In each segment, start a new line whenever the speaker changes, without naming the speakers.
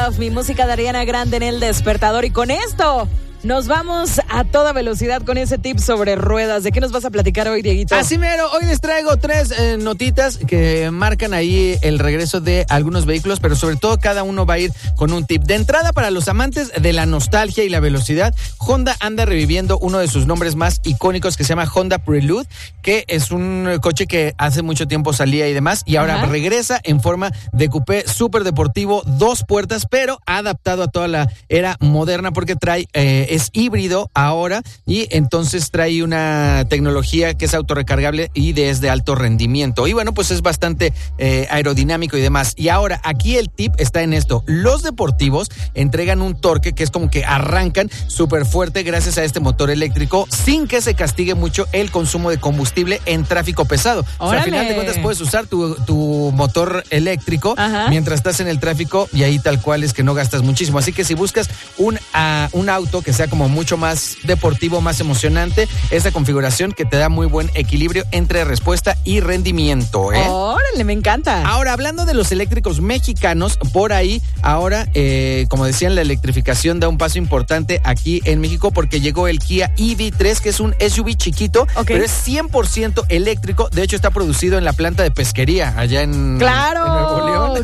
Love, mi música de Ariana Grande en El Despertador. Y con esto nos vamos a toda velocidad con ese tip sobre ruedas. ¿De qué nos vas a platicar hoy, Dieguito?
Así mero, hoy les traigo 3 notitas que marcan ahí el regreso de algunos vehículos, pero sobre todo cada uno va a ir con un tip. De entrada, para los amantes de la nostalgia y la velocidad, Honda anda reviviendo uno de sus nombres más icónicos que se llama Honda Prelude, que es un coche que hace mucho tiempo salía y demás, y ahora regresa en forma de coupé súper deportivo, 2 puertas, pero adaptado a toda la era moderna porque trae... es híbrido ahora y entonces trae una tecnología que es autorrecargable y es de alto rendimiento. Y bueno, pues es bastante aerodinámico y demás. Y ahora, aquí el tip está en esto. Los deportivos entregan un torque que es como que arrancan súper fuerte gracias a este motor eléctrico sin que se castigue mucho el consumo de combustible en tráfico pesado. O sea, al final de cuentas puedes usar tu motor eléctrico mientras estás en el tráfico y ahí tal cual es que no gastas muchísimo. Así que si buscas un auto que sea como mucho más deportivo, más emocionante, esa configuración que te da muy buen equilibrio entre respuesta y rendimiento.
¡Órale, me encanta!
Ahora, hablando de los eléctricos mexicanos, por ahí, ahora, como decían, la electrificación da un paso importante aquí en México porque llegó el Kia EV3, que es un SUV chiquito, pero es 100% eléctrico. De hecho, está producido en la planta de pesquería allá en Nuevo León.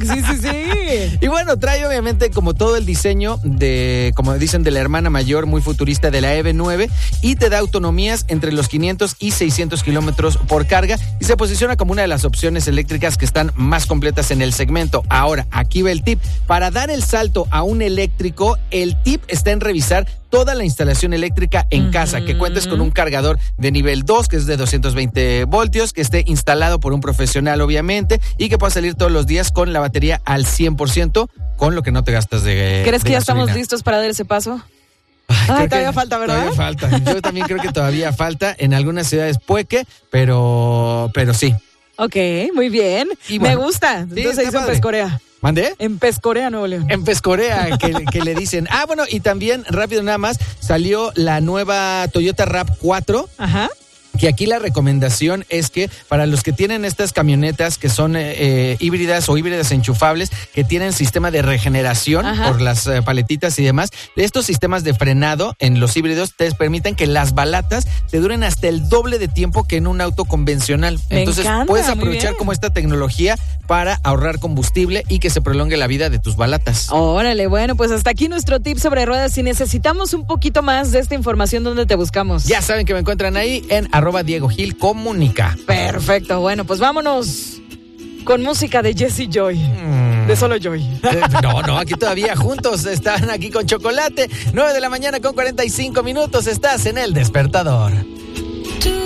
Sí.
Y bueno, trae obviamente como todo el diseño de, como dicen, de la hermana mayor, muy futurista de la EV9, y te da autonomías entre los 500 y 600 kilómetros por carga y se posiciona como una de las opciones eléctricas que están más completas en el segmento. Ahora, aquí va el tip. Para dar el salto a un eléctrico, el tip está en revisar toda la instalación eléctrica en casa, que cuentes con un cargador de nivel 2, que es de 220 voltios, que esté instalado por un profesional, obviamente, y que pueda salir todos los días con la batería al 100%, con lo que no te gastas de
¿Crees que ya
gasolina?
estamos listos para dar ese paso? Todavía falta, ¿verdad?
Todavía falta. Yo también creo que todavía falta. En algunas ciudades puede que, pero sí.
Ok, muy bien.
Y bueno,
me gusta. Entonces se hizo en Pescorea.
¿Mandé?
En Pescorea, Nuevo León.
En Pescorea, que le dicen. Bueno, y también, rápido nada más, salió la nueva Toyota RAV4. Que aquí la recomendación es que para los que tienen estas camionetas que son híbridas o híbridas enchufables, que tienen sistema de regeneración por las paletitas y demás, estos sistemas de frenado en los híbridos te permiten que las balatas te duren hasta el doble de tiempo que en un auto convencional. Entonces puedes aprovechar como esta tecnología para ahorrar combustible y que se prolongue la vida de tus balatas.
Órale, bueno, pues hasta aquí nuestro tip sobre ruedas. Si necesitamos un poquito más de esta información, ¿dónde te buscamos?
Ya saben que me encuentran ahí en @DiegoGil Comunica.
Perfecto, bueno, pues vámonos con música de Jesse Joy. De solo Joy.
No, aquí todavía juntos están aquí con Chocolate. 9 de la mañana con 45 minutos. Estás en El Despertador.